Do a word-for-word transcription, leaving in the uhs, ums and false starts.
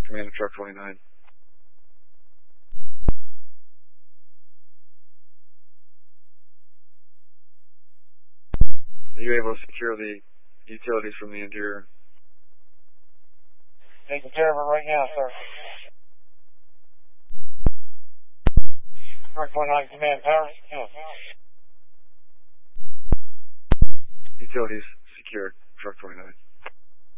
command to Truck twenty-nine. Are you able to secure the utilities from the interior? Taking care of it right now, sir. Truck twenty-nine command, power secure. Utilities secured, Truck twenty-nine.